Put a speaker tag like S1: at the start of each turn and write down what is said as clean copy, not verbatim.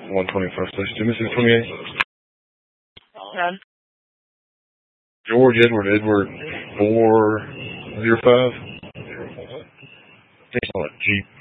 S1: 121st Place, Mississippi 28.
S2: None.
S1: George Edward 405. Jeep